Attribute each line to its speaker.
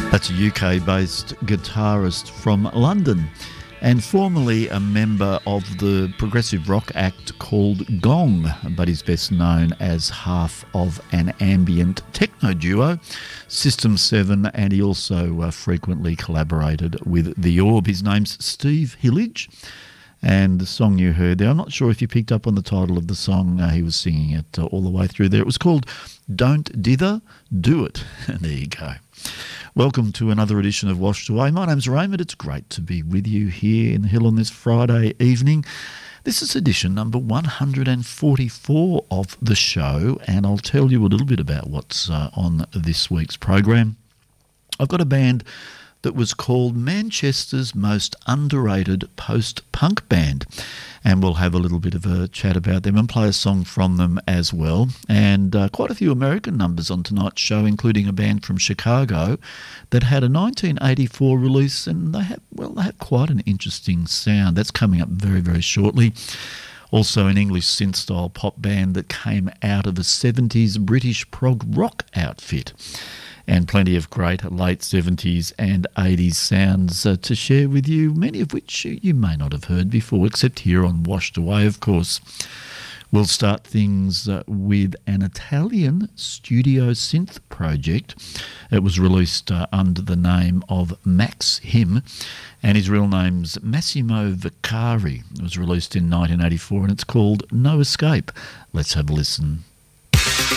Speaker 1: That's a UK-based guitarist from London and formerly a member of the progressive rock act called Gong, but is best known as half of an ambient techno duo, System 7, and he also frequently collaborated with The Orb. His name's Steve Hillage, and the song you heard there, I'm not sure if you picked up on the title of the song, he was singing it all the way through there. It was called Don't Dither, Do It. And there you go. Welcome to another edition of Washed Away. My name's Raymond. It's great to be with you here in the Hill on this Friday evening. This is edition number 144 of the show, and I'll tell you a little bit about what's on this week's program. I've got a band that was called Manchester's most underrated post-punk band, and we'll have a little bit of a chat about them and play a song from them as well. And quite a few American numbers on tonight's show, including a band from Chicago that had a 1984 release, and they have quite an interesting sound. That's coming up very, very shortly. Also an English synth-style pop band that came out of a 70s British prog rock outfit. And plenty of great late 70s and 80s sounds to share with you, many of which you may not have heard before, except here on Washed Away, of course. We'll start things with an Italian studio synth project. It was released under the name of Max Him, and his real name's Massimo Vicari. It was released in 1984, and it's called No Escape. Let's have a listen.